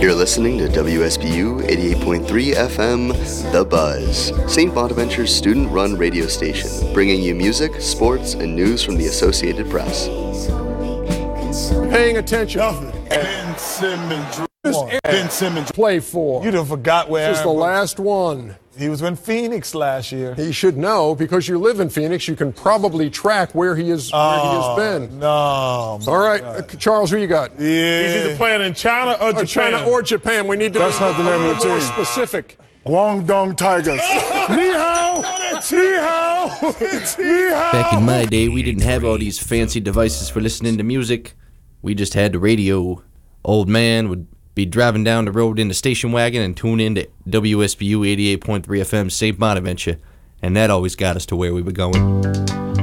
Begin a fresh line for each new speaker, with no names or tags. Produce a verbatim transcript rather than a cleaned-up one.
You're listening to W S B U eighty-eight point three F M, The Buzz, Saint Bonaventure's student-run radio station, bringing you music, sports, and news from the Associated Press.
Paying attention.
Ben Simmons. Ben Simmons.
Play for.
You done forgot where
This is the
Aaron was.
last one.
He was in Phoenix last year.
He should know, because you live in Phoenix, you can probably track where he is, where he has been.
No.
All right, uh, Charles, who you got?
Yeah.
He's either playing in China or Japan.
Uh, China or Japan. We need to
That's
be
not the name of the
more
team.
specific.
Guangdong Tigers. Ni hao. Ni hao. Ni hao.
Back in my day, we didn't have all these fancy devices for listening to music. We just had the radio. Old man would be driving down the road in the station wagon and tune in to W S B U eighty-eight point three F M Saint Bonaventure, and that always got us to where we were going.